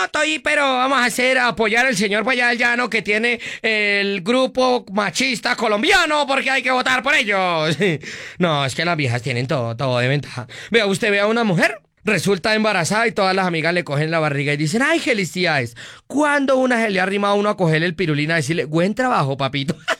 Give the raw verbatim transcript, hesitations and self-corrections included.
estoy, pero vamos a hacer, apoyar al señor Payá del Llano que tiene el grupo machista colombiano porque hay que votar por ellos. No, es que las viejas tienen todo, todo de ventaja. Vea, usted ve a una mujer, resulta embarazada y todas las amigas le cogen la barriga y dicen, ay, felicidades. Cuando una se le arrima a uno a cogerle el pirulín a decirle, buen trabajo, papito.